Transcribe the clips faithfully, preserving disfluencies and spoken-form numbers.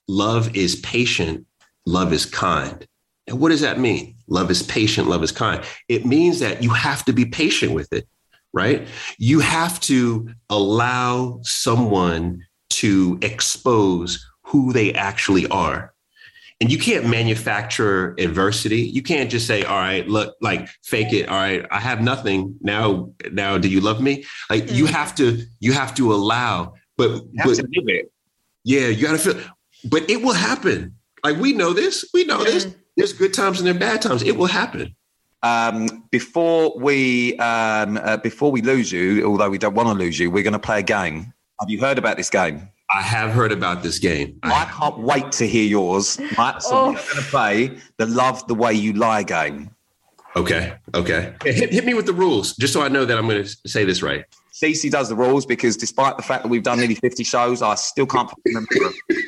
love is patient, love is kind. And what does that mean? Love is patient, love is kind. It means that you have to be patient with it, right? You have to allow someone to expose who they actually are. And you can't manufacture adversity. You can't just say, all right, look, like fake it. All right, I have nothing. Now, now, do you love me? Like mm-hmm. you have to, you have to allow, but, you have but to live it. Yeah, you got to feel, but it will happen. Like we know this, we know mm-hmm. this. There's good times and there are bad times. It will happen. Um, before we, um, uh, before we lose you, although we don't want to lose you, we're going to play a game. Have you heard about this game? I have heard about this game. I, I can't wait to hear yours. Right? So oh. we're going to play the Love the Way You Lie game. Okay. Okay. Hit, hit me with the rules, just so I know that I'm going to say this right. Cece does the rules because despite the fact that we've done nearly fifty shows, I still can't remember.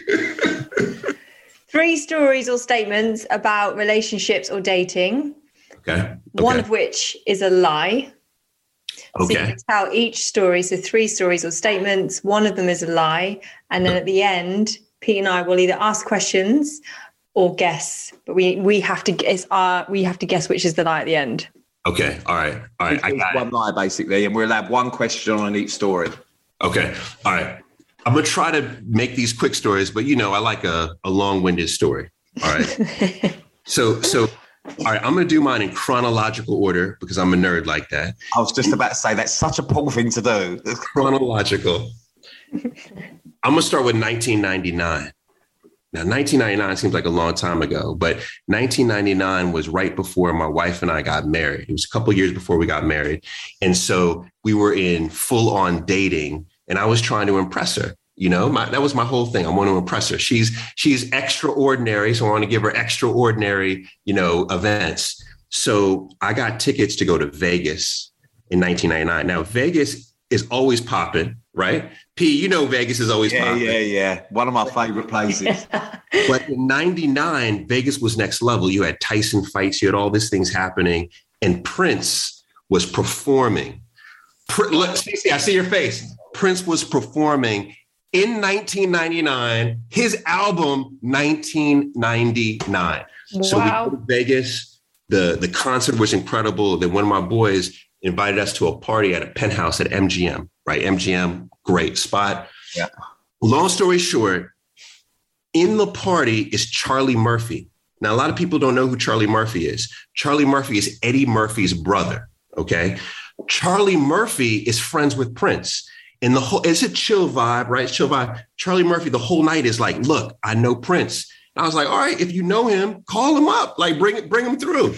Three stories or statements about relationships or dating. Okay. okay. One of which is a lie. Okay. So you can tell each story, so three stories or statements, one of them is a lie. And then at the end, Pete and I will either ask questions or guess. But we we have to guess our we have to guess which is the lie at the end. Okay. All right. All right. I got one it. lie basically, and we'll have one question on each story. Okay. All right. I'm gonna try to make these quick stories, but you know, I like a, a long-winded story. All right. so so All right, I'm going to do mine in chronological order because I'm a nerd like that. I was just about to say, that's such a Paul thing to do. Chronological. I'm going to start with nineteen ninety-nine. Now, nineteen ninety-nine seems like a long time ago, but nineteen ninety-nine was right before my wife and I got married. It was a couple of years before we got married. And so we were in full on dating and I was trying to impress her. You know, my, that was my whole thing. I want to impress her. She's she's extraordinary. So I want to give her extraordinary, you know, events. So I got tickets to go to Vegas in nineteen ninety-nine. Now, Vegas is always popping, right? P, you know, Vegas is always yeah, popping. Yeah, yeah, yeah. One of my favorite places. But in ninety-nine, Vegas was next level. You had Tyson fights. You had all these things happening. And Prince was performing. Pr- Look, Stacey, I see your face. Prince was performing in nineteen ninety-nine, his album, nineteen ninety-nine. Wow. So we go to Vegas. The, the concert was incredible. Then one of my boys invited us to a party at a penthouse at M G M, right? M G M, great spot. Yeah. Long story short, in the party is Charlie Murphy. Now, a lot of people don't know who Charlie Murphy is. Charlie Murphy is Eddie Murphy's brother, okay? Charlie Murphy is friends with Prince. And the whole, it's a chill vibe, right? It's chill vibe. Charlie Murphy, the whole night is like, look, I know Prince. And I was like, all right, if you know him, call him up. Like, bring it, bring him through.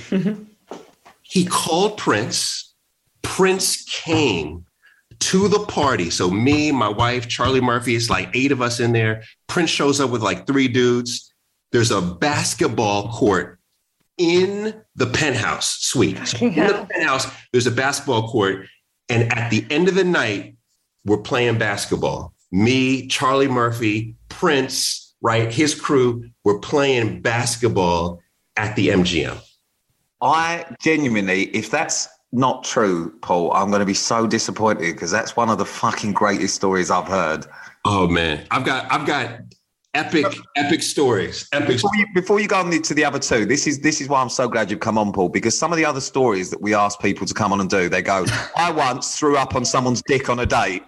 He called Prince. Prince came to the party. So me, my wife, Charlie Murphy, it's like eight of us in there. Prince shows up with like three dudes. There's a basketball court in the penthouse suite. So in the penthouse, there's a basketball court. And at the end of the night, we're playing basketball. Me, Charlie Murphy, Prince, right? His crew, we're playing basketball at the M G M. I genuinely, if that's not true, Paul, I'm going to be so disappointed because that's one of the fucking greatest stories I've heard. Oh man, I've got, I've got epic, epic stories. Epic. Before you, before you go on to the other two, this is this is why I'm so glad you've come on, Paul, because some of the other stories that we ask people to come on and do, they go, I once threw up on someone's dick on a date.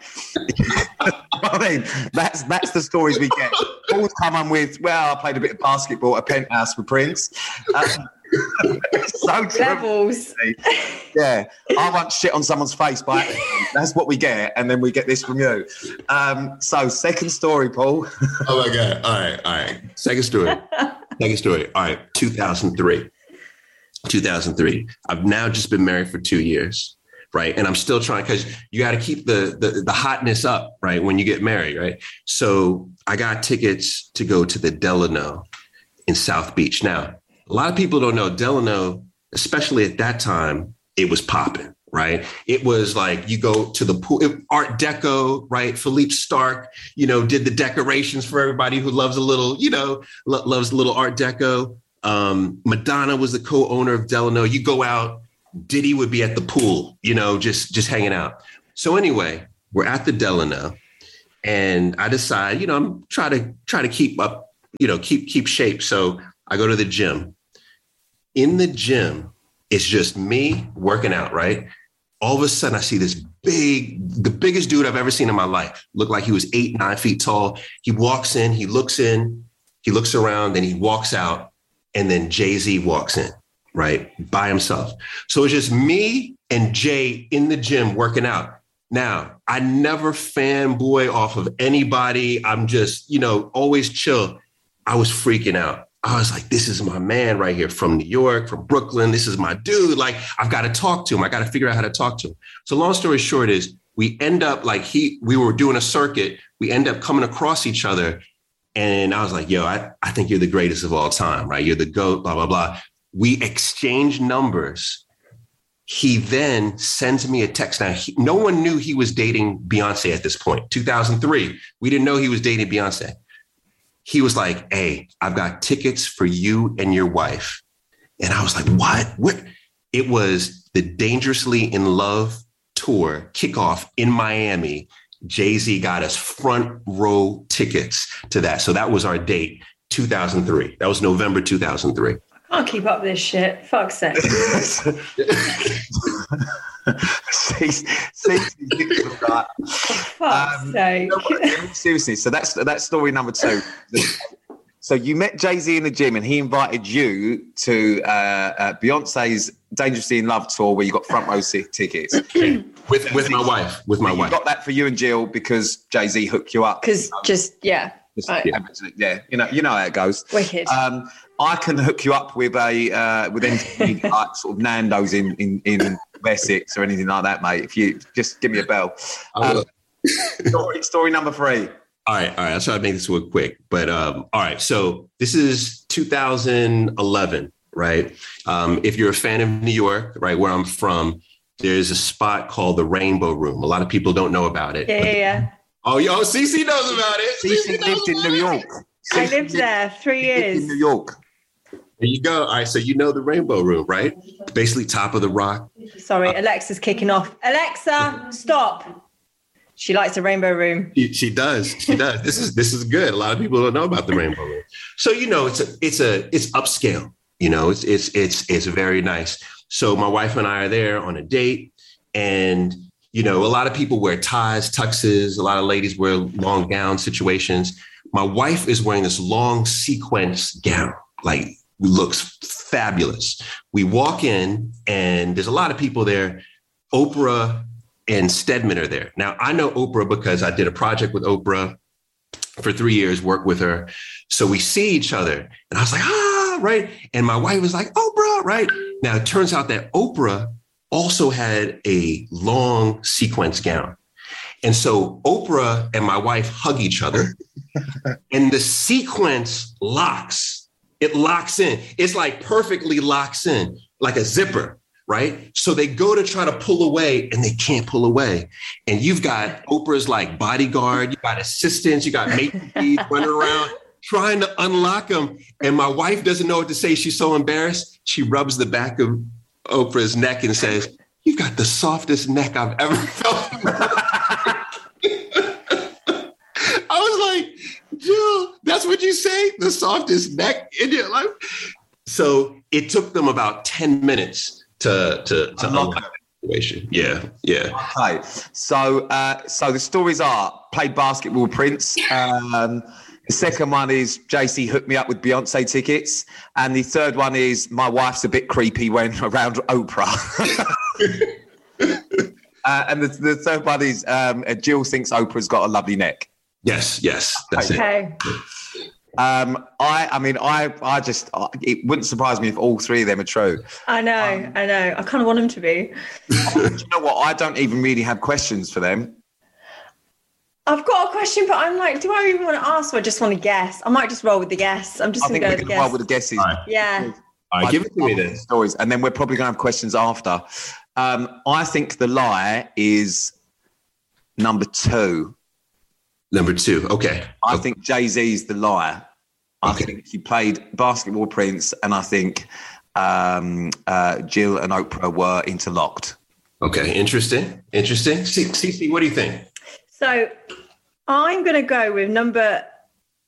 I mean, that's that's the stories we get. Paul's come on with, well, I played a bit of basketball at a penthouse with Prince. Um, so levels. Yeah, I want shit on someone's face, but that's what we get, and then we get this from you. Um, so, second story, Paul. Oh my god! All right, all right. Second story. Second story. All right, two thousand three. two thousand three. I've now just been married for two years, right? And I'm still trying because you got to keep the, the the hotness up, right? When you get married, right? So I got tickets to go to the Delano in South Beach. Now, a lot of people don't know Delano, especially at that time, it was popping, right? It was like you go to the pool, Art Deco, right? Philippe Stark, you know, did the decorations for everybody who loves a little, you know, lo- loves a little Art Deco. Um, Madonna was the co-owner of Delano. You go out, Diddy would be at the pool, you know, just, just hanging out. So anyway, we're at the Delano and I decide, you know, I'm trying to try to keep up you know, keep keep shape. So I go to the gym. In the gym, it's just me working out, right? All of a sudden, I see this big, the biggest dude I've ever seen in my life. Looked like he was eight, nine feet tall. He walks in, he looks in, he looks around, then he walks out, and then Jay-Z walks in, right? By himself. So it's just me and Jay in the gym working out. Now, I never fanboy off of anybody. I'm just, you know, always chill. I was freaking out. I was like, this is my man right here from New York, from Brooklyn. This is my dude. Like, I've got to talk to him. I got to figure out how to talk to him. So long story short is we end up like he, we were doing a circuit. We end up coming across each other. And I was like, yo, I, I think you're the greatest of all time, right? You're the GOAT, blah, blah, blah. We exchange numbers. He then sends me a text. Now, he, no one knew he was dating Beyonce at this point. two thousand three, we didn't know he was dating Beyonce. He was like, hey, I've got tickets for you and your wife. And I was like, what? What? It was the Dangerously in Love tour kickoff in Miami. Jay-Z got us front row tickets to that. So that was our date, two thousand three. That was November two thousand three. I can't keep up with this shit. Fuck's sake. see, see, Fuck's um, sake. no, seriously, so that's that's story number two. So you met Jay-Z in the gym and he invited you to uh, uh, Beyonce's Dangerously in Love tour where you got front row tickets. with with my wife. With my you wife. got that for you and Jill because Jay-Z hooked you up. Because just, yeah. Just, right. yeah, yeah, you know, you know how it goes. Wicked. Um, I can hook you up with a uh, with anything like sort of Nando's in in in Essex or anything like that, mate. If you just give me a bell. Um, story, story number three. All right, all right. I'll try to make this real quick. But um, all right, so this is two thousand eleven, right? Um, if you're a fan of New York, right, where I'm from, there's a spot called the Rainbow Room. A lot of people don't know about it. Yeah, yeah, yeah. Oh, yo, Cece knows about it. Cece lived in New York. I lived there three years. In New York. There you go. All right, so you know the Rainbow Room, right? Basically top of the rock. Sorry, Alexa's kicking off. Alexa, stop. She likes the Rainbow Room. She, she does. She does. This is this is good. A lot of people don't know about the Rainbow Room. So you know, it's a it's a it's upscale. You know, it's it's it's it's very nice. So my wife and I are there on a date, and you know, a lot of people wear ties, tuxes. A lot of ladies wear long gown situations. My wife is wearing this long sequence gown, like looks fabulous. We walk in, and there's a lot of people there. Oprah and Stedman are there. Now, I know Oprah because I did a project with Oprah for three years, worked with her. So we see each other and I was like, ah, right. And my wife was like, Oprah, right. Now, it turns out that Oprah also had a long sequence gown. And so Oprah and my wife hug each other and the sequence locks. It locks in. It's like perfectly locks in like a zipper. Right. So they go to try to pull away and they can't pull away. And you've got Oprah's like bodyguard, you got assistants, you got maitre running around trying to unlock them. And my wife doesn't know what to say. She's so embarrassed. She rubs the back of Oprah's neck and says, you've got the softest neck I've ever felt. I was like, Jill, that's what you say? The softest neck in your life? So it took them about ten minutes to to to unlock that situation. Yeah, yeah. Okay, so uh, so the stories are played basketball with Prince. Um, the second one is J C hooked me up with Beyonce tickets, and the third one is my wife's a bit creepy when around Oprah. uh, and the, the third one is um, Jill thinks Oprah's got a lovely neck. Yes, yes, that's okay. it. Um, I, I mean, I, I just, it wouldn't surprise me if all three of them are true. I know, um, I know. I kind of want them to be. Do you know what? I don't even really have questions for them. I've got a question, but I'm like, do I even want to ask or I just want to guess? I might just roll with the guess. I'm just going to go with the guess. Roll with the guesses. All right. Yeah. All right, give it to me then. Stories, and then we're probably going to have questions after. Um, I think the lie is number two. Number two. Okay. I okay. think Jay-Z's the liar. I okay. think he played basketball Prince, and I think um, uh, Jill and Oprah were interlocked. Okay. Interesting. Interesting. Cece, what do you think? So I'm going to go with number,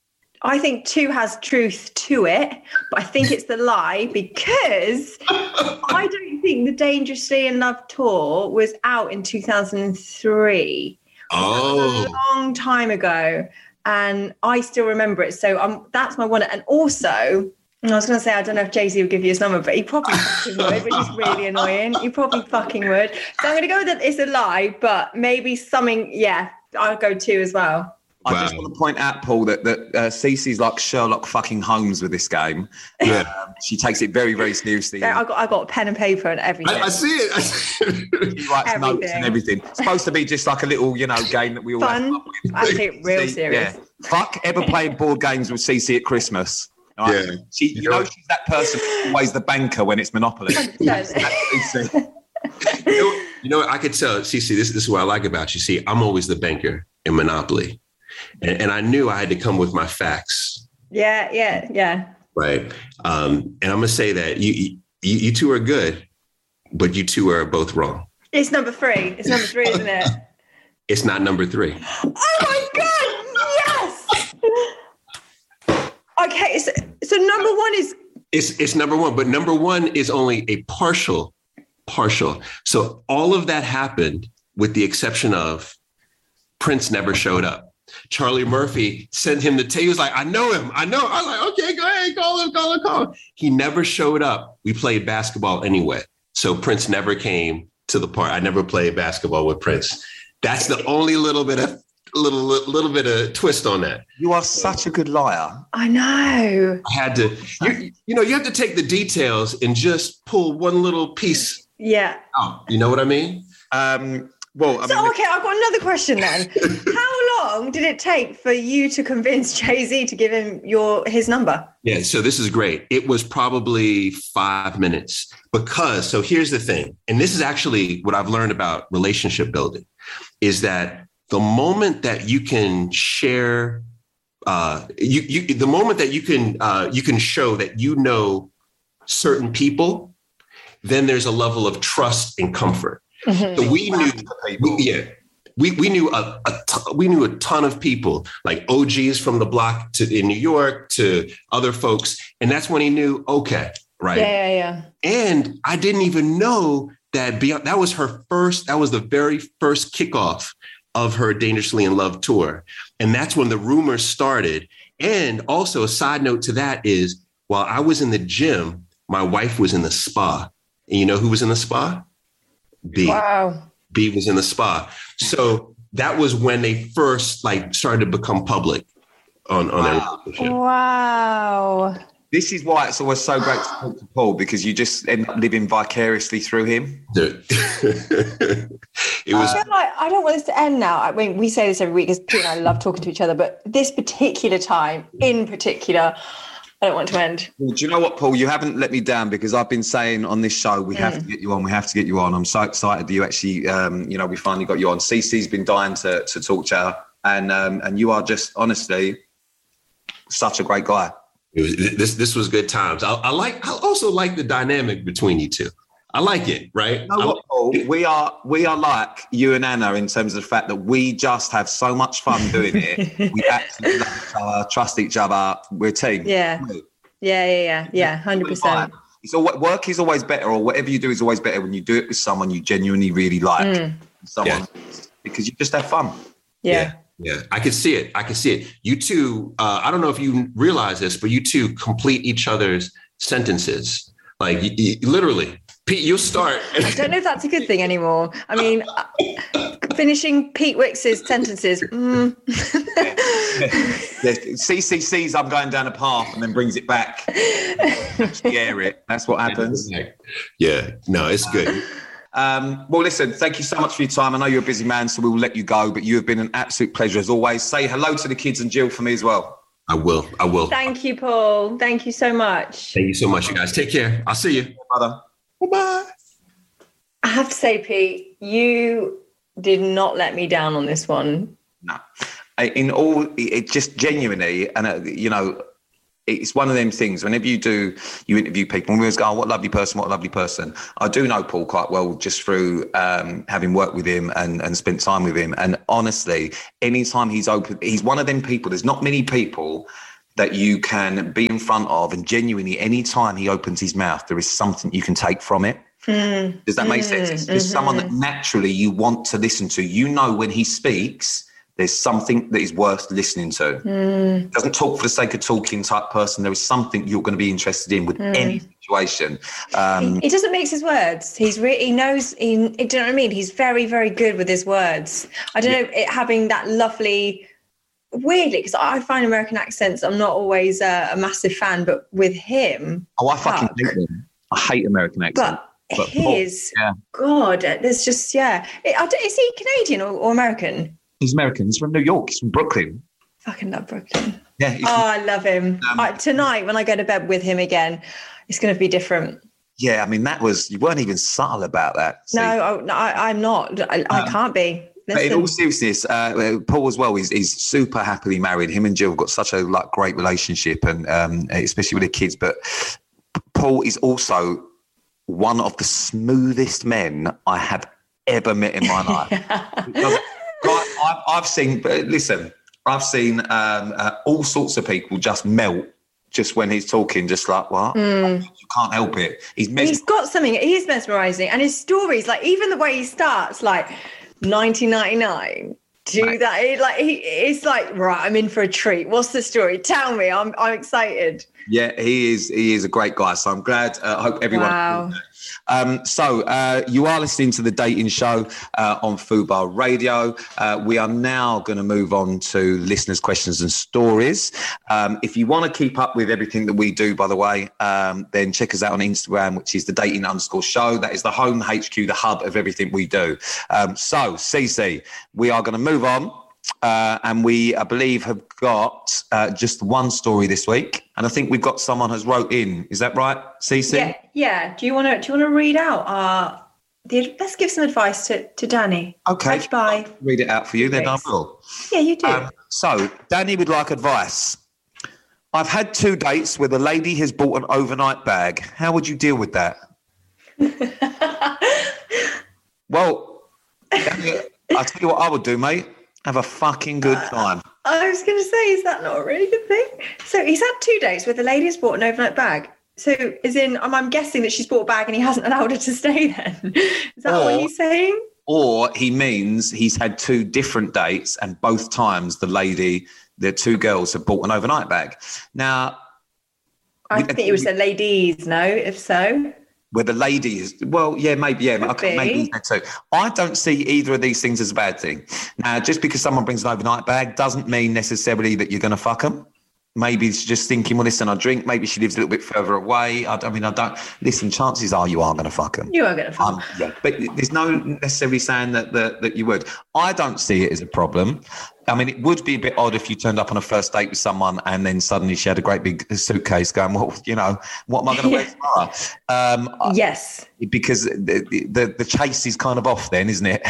I think two has truth to it, but I think it's the lie because I don't think the Dangerously in Love tour was out in two thousand three. Oh, A long time ago. And I still remember it. So um, that's my one. And also, I was going to say, I don't know if Jay-Z would give you his number, but he probably fucking would, which is really annoying. He probably fucking would. So I'm going to go with that it's a lie, but maybe something, yeah, I'll go two as well. I Wow. just want to point out, Paul, that that uh, Cece's like Sherlock fucking Holmes with this game. Yeah. Um, she takes it very, very seriously. So I got I got a pen and paper and everything. I, I see it. I see it. She writes notes everything. and everything. It's supposed to be just like a little, you know, game that we all have Fun. fun with. I take it real See, serious. Yeah. Fuck ever playing board games with Cece at Christmas. All right? Yeah. She, you know, she's that person who's always the banker when it's Monopoly. That's Cece. You know, you know what? I could tell, Cece, this, this is what I like about you. See, I'm always the banker in Monopoly. And, and I knew I had to come with my facts. Yeah, yeah, yeah. Right. Um, and I'm going to say that you, you you two are good, but you two are both wrong. It's number three. It's number three, isn't it? It's not number three. Oh my God, yes! Okay, so, so number one is... It's it's number one, but number one is only a partial, partial. So all of that happened with the exception of Prince never showed up. Charlie Murphy sent him the tape. He was like, I know him. I know. I was like, okay, go ahead, call him, call him, call him. He never showed up. We played basketball anyway. So Prince never came to the part. I never played basketball with Prince. That's the only little bit of little little bit of twist on that. You are such a good liar. I know. I had to, you, you know, you have to take the details and just pull one little piece Yeah. out. You know what I mean? Um, well, I So, mean, okay, I've got another question then. How long did it take for you to convince Jay-Z to give him your his number? Yeah, so this is great. It was probably five minutes because, so here's the thing, and this is actually what I've learned about relationship building, is that the moment that you can share, uh, you, you the moment that you can uh, you can show that you know certain people, then there's a level of trust and comfort. Mm-hmm. So we knew, we, yeah, we we knew a, a t- we knew a ton of people, like O Gs from the block to in New York to other folks, and that's when he knew, okay, right? Yeah, yeah, yeah. And I didn't even know that Beyonce, that was her first, that was the very first kickoff of her Dangerously in Love tour, and that's when the rumors started. And also, a side note to that is, while I was in the gym, my wife was in the spa, and you know who was in the spa? B. Wow. B was in the spa. So that was when they first like started to become public on, on their Wow. relationship. Wow. this is why it's always so great to talk to Paul, because you just end up living vicariously through him. it was I feel like I don't want this to end now. I mean, we say this every week because Pete and I love talking to each other, but this particular time in particular, I don't want it to end. Well, do you know what, Paul? You haven't let me down, because I've been saying on this show, we mm. have to get you on. We have to get you on. I'm so excited that you actually, um, you know, we finally got you on. Cece's been dying to, to talk to her. And, um, and you are just, honestly, such a great guy. It was, this this was good times. I, I like. I also like the dynamic between you two. I like it, right? You know what, Paul? We are we are like you and Anna in terms of the fact that we just have so much fun doing it. We actually love each other, trust each other. We're a team. Yeah, yeah, yeah, yeah, yeah, hundred percent. So work is always better, or whatever you do is always better when you do it with someone you genuinely really like. Mm. Someone yeah. because you just have fun. Yeah. yeah. Yeah, I could see it. I could see it. You two, uh, I don't know if you realize this, but you two complete each other's sentences. Like y- y- literally, Pete, you'll start. I don't know if that's a good thing anymore. I mean, uh, finishing Pete Wicks's sentences. Mm. yeah. C C C's I'm going down a path and then brings it back. Scare it. That's what happens. Yeah, no, it's good. Um, well, listen, thank you so much for your time. I know you're a busy man, so we will let you go, but you have been an absolute pleasure as always. Say hello to the kids and Jill for me as well. I will. I will. Thank you, Paul. Thank you so much. Thank you so much, you guys. Take care. I'll see you. Brother. Bye-bye. I have to say, Pete, you did not let me down on this one. No. In all, it just genuinely, and, uh, you know, it's one of them things. Whenever you do, you interview people, and we always go, oh, what a lovely person, what a lovely person. I do know Paul quite well just through um, having worked with him and, and spent time with him. And honestly, anytime he's open, he's one of them people. There's not many people that you can be in front of, and genuinely, any time he opens his mouth, there is something you can take from it. Mm. Does that make mm, sense? It's just mm-hmm. someone that naturally you want to listen to. You know, when he speaks, there's something that is worth listening to. Mm. Doesn't talk for the sake of talking type person. There is something you're going to be interested in with mm. any situation. Um, he, he doesn't mix his words. He's re- he knows. He, do you know what I mean? He's very, very good with his words. I don't yeah. know, it, having that lovely. Weirdly, because I find American accents, I'm not always uh, a massive fan, but with him, oh, I fucking fuck. hate them. I hate American accents. But, but his, yeah. God, there's just yeah. It, is he Canadian or, or American? He's American. He's from New York. He's from Brooklyn. Fucking love Brooklyn. Yeah. Oh, from, I love him. Um, I, tonight, when I go to bed with him again, it's going to be different. Yeah, I mean, that was you weren't even subtle about that. See? No, I, no, I, I'm not. I, I um, can't be. But in all seriousness, uh, Paul as well, he's, he's super happily married. Him and Jill have got such a like great relationship, and um, especially with the kids. But Paul is also one of the smoothest men I have ever met in my life. Because, like, I've, I've seen, listen, I've seen um, uh, all sorts of people just melt just when he's talking, just like, what? Mm. You can't help it. He's, mes- he's got something, he is mesmerising. And his stories, like even the way he starts, like nineteen ninety-nine, do right. that. It, like he, it's like, right, I'm in for a treat. What's the story? Tell me. I'm I'm excited. Yeah, he is. He is a great guy. So I'm glad. Uh, I hope everyone. Wow. Um, so uh, you are listening to The Dating Show uh, on Fubar Radio. Uh, we are now going to move on to listeners' questions and stories. Um, if you want to keep up with everything that we do, by the way, um, then check us out on Instagram, which is The Dating underscore show. That is the home H Q, the hub of everything we do. Um, so, Cece, we are going to move on. Uh, and we, I believe, have got uh, just one story this week, and I think we've got someone has wrote in. Is that right, Cece? Yeah, yeah. Do you want to? Do you want to read out? Uh, the, let's give some advice to, to Danny. Okay. Bye. Read it out for you, then I will. Yeah, you do. Um, so, Danny would like advice. I've had two dates where the lady has bought an overnight bag. How would you deal with that? Well, Danny, I'll tell you what I would do, mate. Have a fucking good time. Uh, I was going to say, is that not a really good thing? So he's had two dates where the lady has bought an overnight bag. So as in, I'm, I'm guessing that she's bought a bag and he hasn't allowed her to stay then. Is that or, what he's saying? Or he means he's had two different dates and both times the lady, the two girls have bought an overnight bag. Now, I think it was the ladies, no, if so. Where the lady is, well, yeah, maybe, yeah, okay, maybe that too. I don't see either of these things as a bad thing. Now, just because someone brings an overnight bag doesn't mean necessarily that you're going to fuck them. Maybe it's just thinking, well, listen, I drink. Maybe she lives a little bit further away. I, I mean, I don't. Listen, chances are you are going to fuck them. You are going to fuck them. Um, yeah, but there's no necessarily saying that, that that you would. I don't see it as a problem. I mean, it would be a bit odd if you turned up on a first date with someone and then suddenly she had a great big suitcase going, well, you know, what am I going to wear tomorrow? Um, yes. Because the, the, the chase is kind of off then, isn't it?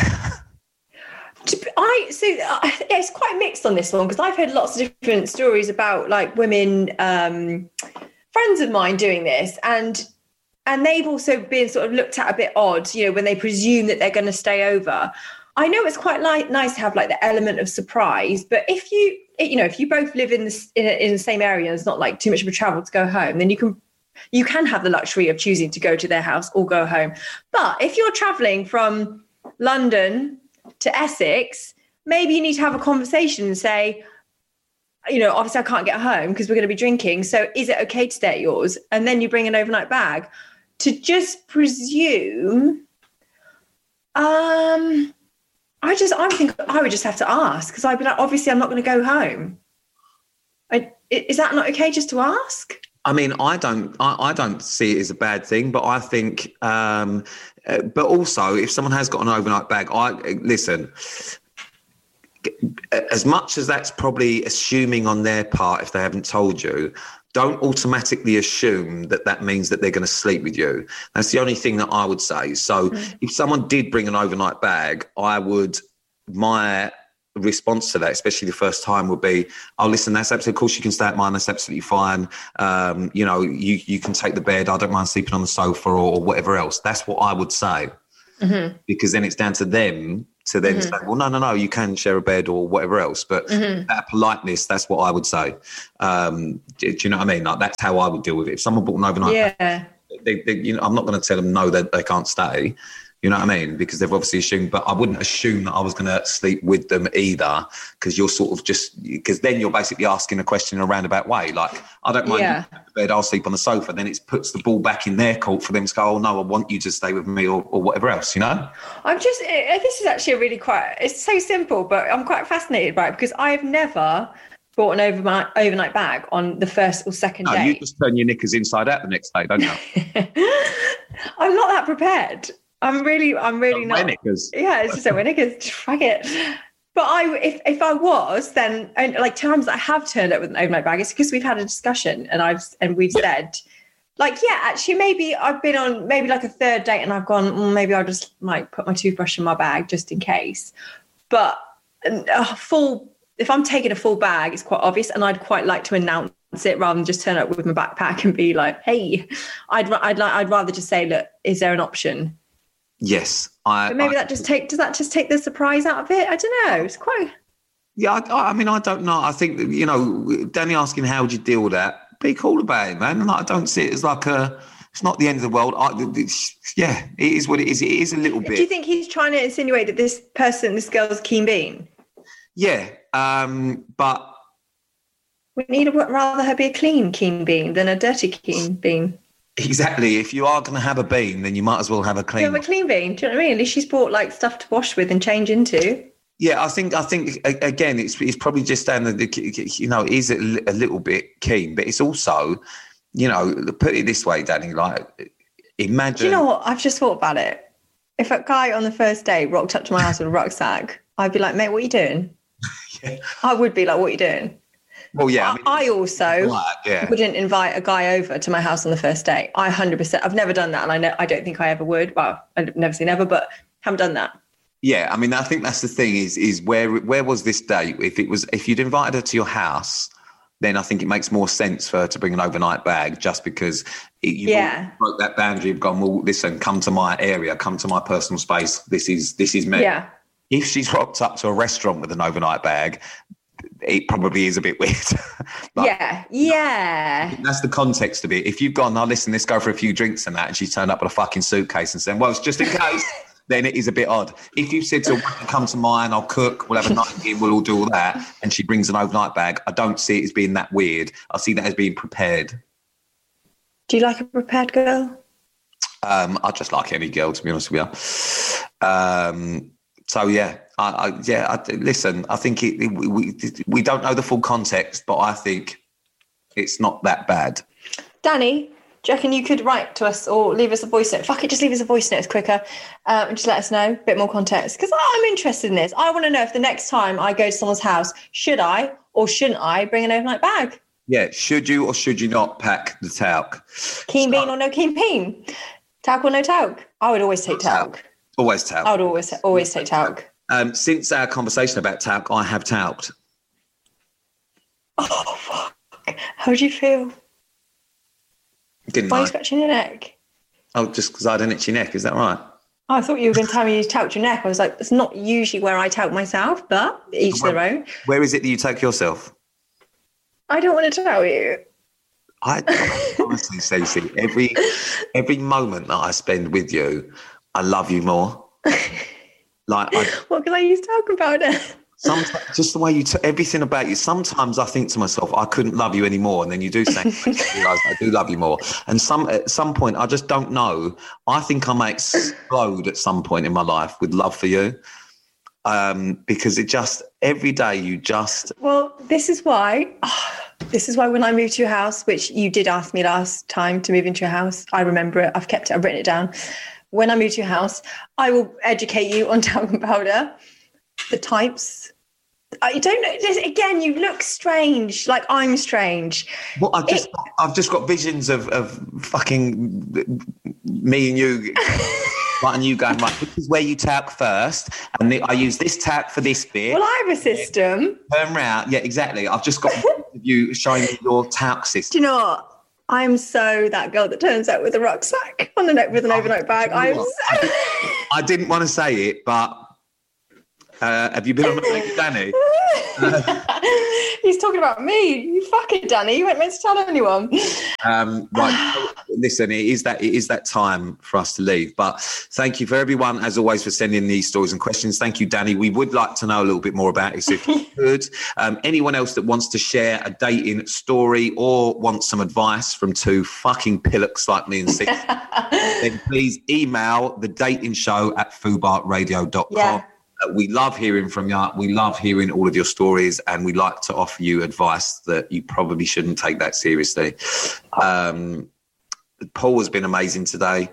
I so uh, it's quite mixed on this one because I've heard lots of different stories about like women, um, friends of mine doing this, and and they've also been sort of looked at a bit odd, you know, when they presume that they're going to stay over. I know it's quite li- nice to have like the element of surprise, but if you you know if you both live in the in, in the same area and it's not like too much of a travel to go home, then you can you can have the luxury of choosing to go to their house or go home. But if you're traveling from London to Essex, maybe you need to have a conversation and say, you know, obviously I can't get home because we're going to be drinking. So is it okay to stay at yours? And then you bring an overnight bag. To just presume, um, I just, I think I would just have to ask because I'd be like, obviously I'm not going to go home. I, is that not okay just to ask? I mean, I don't, I, I don't see it as a bad thing, but I think, um, uh, but also if someone has got an overnight bag, I listen. As much as that's probably assuming on their part, if they haven't told you, don't automatically assume that that means that they're going to sleep with you. That's the only thing that I would say. So, mm. if someone did bring an overnight bag, I would my response to that, especially the first time, would be, oh, listen, that's absolutely, of course you can stay at mine, that's absolutely fine. Um, you know, you, you can take the bed, I don't mind sleeping on the sofa or, or whatever else. That's what I would say. Mm-hmm. Because then it's down to them to then Mm-hmm. say, well, no, no, no, you can share a bed or whatever else. But Mm-hmm. that politeness, that's what I would say. Um, do, do you know what I mean? Like, that's how I would deal with it. If someone bought an overnight Yeah. bag, they, they, you know, I'm not going to tell them no, that they can't stay. You know what I mean? Because they've obviously assumed, but I wouldn't assume that I was going to sleep with them either, because you're sort of just, because then you're basically asking a question in a roundabout way. Like, I don't mind Yeah. you going to bed, I'll sleep on the sofa. Then it puts the ball back in their court for them to go, oh no, I want you to stay with me, or, or whatever else, you know? I'm just, eh, this is actually a really quite, it's so simple, but I'm quite fascinated by it because I've never bought an overnight, overnight bag on the first or second No, day. you just turn your knickers inside out the next day, don't you? I'm not that prepared. I'm really, I'm really Don't not. wear knickers. Yeah, it's just a winner because fuck it. But I, if if I was, then and like times I have turned up with an overnight bag, it's because we've had a discussion and I've and we've said, like, yeah, actually, maybe I've been on maybe like a third date and I've gone, mm, maybe I'll just like put my toothbrush in my bag just in case. But a full, if I'm taking a full bag, it's quite obvious, and I'd quite like to announce it rather than just turn up with my backpack and be like, hey, I'd I'd like I'd rather just say, look, is there an option? Yes. I, But maybe I, that just take does that just take the surprise out of it? I don't know. It's quite Yeah, I, I mean, I don't know. I think, you know, Danny asking how would you deal with that? Be cool about it, man. Like, I don't see it as like a, it's not the end of the world. I, it's, yeah, it is what it is. It is a little bit. Do you think he's trying to insinuate that this person, this girl's keen bean? Yeah, um, but We need to rather her be a clean keen bean than a dirty keen bean. exactly. If you are going to have a bean, then you might as well have a Do clean you have a one. clean bean? Do you know what I mean? At least she's bought like stuff to wash with and change into. Yeah, I think I think a- again, it's it's probably just down the, you know, it is a, li- a little bit keen, but it's also, you know, put it this way, Danny, like imagine. Do you know what? I've just thought about it. If a guy on the first day rocked up to my house with a rucksack, I'd be like, mate, what are you doing? Yeah. I would be like, what are you doing? Well, yeah, I, mean, I also right, yeah. wouldn't invite a guy over to my house on the first day. I one hundred percent. I've never done that, and I know I don't think I ever would. Well, I've never say never, but haven't done that. Yeah, I mean, I think that's the thing is is where where was this date? If it was, if you'd invited her to your house, then I think it makes more sense for her to bring an overnight bag, just because it, you Yeah. broke that boundary of gone, well, listen, come to my area, come to my personal space. This is this is me. Yeah. If she's rocked up to a restaurant with an overnight bag, it probably is a bit weird. But Yeah. Yeah. that's the context of it. If you've gone, now listen, let's go for a few drinks and that, and she's turned up with a fucking suitcase and said, well, it's just in case, then it is a bit odd. If you said to her, come to mine, I'll cook, we'll have a night in, we'll all do all that, and she brings an overnight bag, I don't see it as being that weird. I see that as being prepared. Do you like a prepared girl? Um, I just like any girl, to be honest with you. Um, so yeah, I, I yeah. I, listen, I think it, it, we we don't know the full context, but I think it's not that bad. Danny, do you reckon you could write to us or leave us a voice note? Fuck it, just leave us a voice note. It's quicker. Um, and just let us know a bit more context. Because I'm interested in this. I want to know if the next time I go to someone's house, should I or shouldn't I bring an overnight bag? Yeah, should you or should you not pack the talc? Keen So- bean or no keen bean? Talc or no talc? I would always take talc. Always talc. I would always always take talc. Um, since our conversation about talc, I have talked. Oh, fuck. How do you feel? Didn't Why are I? you scratching your neck? Oh, just because I had an itchy neck. Is that right? Oh, I thought you were going to tell me you talked your neck. I was like, it's not usually where I talc myself, but each Well- their own. Where is it that you talc yourself? I don't want to tell you. I honestly, Stacey, every every moment that I spend with you, I love you more. Like I, What can I use to talk about it? some, just the way you, t- everything about you. Sometimes I think to myself, I couldn't love you anymore, and then you do say, I realise I do love you more. And some at some point, I just don't know. I think I may explode at some point in my life with love for you, um, because it just every day you just Well, this is why. This is why when I moved to your house, which you did ask me last time to move into your house, I remember it. I've kept it. I've written it down. When I move to your house, I will educate you on talcum powder, the types. I don't know. Just, again, you look strange. Like I'm strange. Well, I just, It- I've just got visions of, of fucking me and you, right, and you going, right, this is where you talc first, and the, I use this talc for this bit. Well, I have a system. Turn round, yeah, exactly. I've just got visions of you showing me your talc Do system. you know what? I'm so that girl that turns out with a rucksack on the neck with an overnight bag. I'm so... I didn't want to say it, but Uh, have you been on a date with Danny? He's talking about me. You fucking Danny. You weren't meant to tell anyone. Um, right. Listen, it is that it is that time for us to leave. But thank you for everyone, as always, for sending these stories and questions. Thank you, Danny. We would like to know a little bit more about it, if you could. Um, anyone else that wants to share a dating story or wants some advice from two fucking pillocks like me and Six, then please email the dating show at fubar radio dot com. Yeah. We love hearing from you. We love hearing all of your stories, and we like to offer you advice that you probably shouldn't take that seriously. Um, Paul has been amazing today.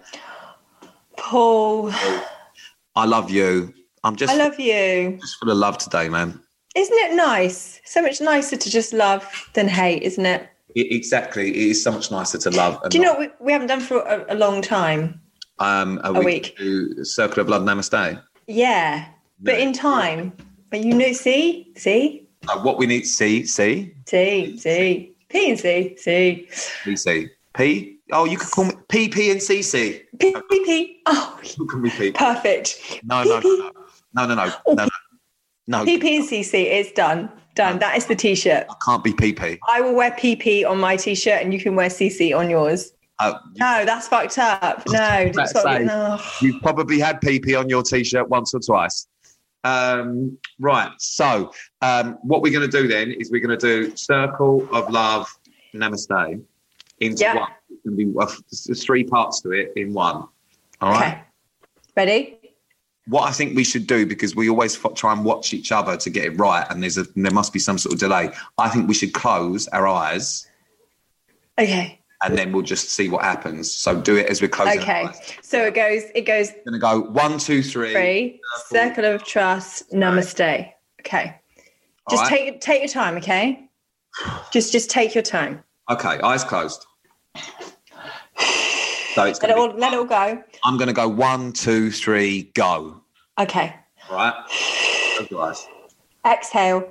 Paul. I love you. I'm just I love you. Just full of love today, man. Isn't it nice? So much nicer to just love than hate, isn't it? it exactly. It is so much nicer to love. Do you know what we, we haven't done for a, a long time? Um, a, a week. week. To Circle of Blood Namaste. Yeah. But in time, but you know, see, see, uh, what we need, see, see, see, see, P and C, C, P, C, P. Oh, you could call me P, P, and C, C. P, P, P. Oh, you can be P. Perfect. No, no, no, no, no, no, oh, no, no, no. P, P, and C, C. It's done, done. No. That is the T-shirt. I can't be P, P. I will wear P, P on my T-shirt, and you can wear C, C on yours. Uh, no, that's fucked up. No, say, no. You've probably had P, P on your T-shirt once or twice. Um, right, so um, what we're going to do then is we're going to do Circle of Love Namaste into yeah. one. It's going to be uh, there's three parts to it in one. All right. Okay. Ready? What I think we should do, because we always f- try and watch each other to get it right, and there's a there must be some sort of delay. I think we should close our eyes. Okay. And then we'll just see what happens. So do it as we're closing. Okay. So it goes. It goes. We're going to go one, two, three. Three. Circle, circle of trust. Namaste. Okay. Just right. take take your time. Okay. Just just take your time. Okay. Eyes closed. So it's let it all be, let it all go. I'm going to go one, two, three, go. Okay. All right. Close your eyes. Exhale.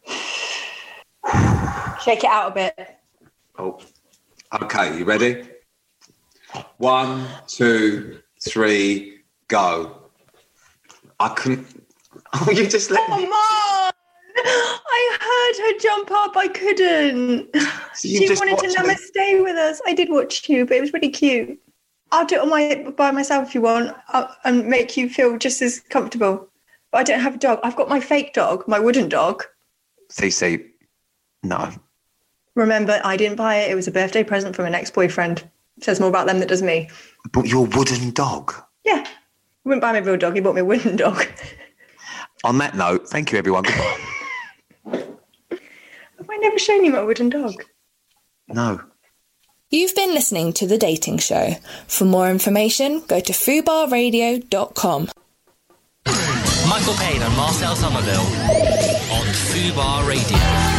Shake it out a bit. Oh. Okay, you ready? One, two, three, go. I couldn't. Oh, you just let Come me. on! I heard her jump up. I couldn't. So she wanted to namaste me. with us. I did watch you, but it was really cute. I'll do it on my by myself if you want, I'll, and make you feel just as comfortable. But I don't have a dog. I've got my fake dog, my wooden dog. Cece, no. Remember, I didn't buy it. It was a birthday present from an ex-boyfriend. Says more about them than it does me. But your wooden dog? Yeah. He wouldn't buy me a real dog. He bought me a wooden dog. On that note, thank you, everyone. Goodbye. Have I never shown you my wooden dog? No. You've been listening to The Dating Show. For more information, go to fubar radio dot com. Michael Payne and Marcel Somerville on Fubar Radio.